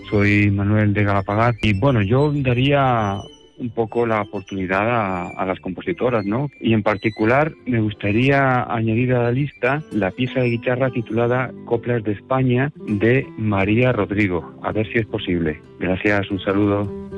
Soy Manuel de Galapagar y bueno, yo daría un poco la oportunidad a las compositoras, ¿no? Y en particular me gustaría añadir a la lista la pieza de guitarra titulada Coplas de España de María Rodrigo. A ver si es posible. Gracias, un saludo.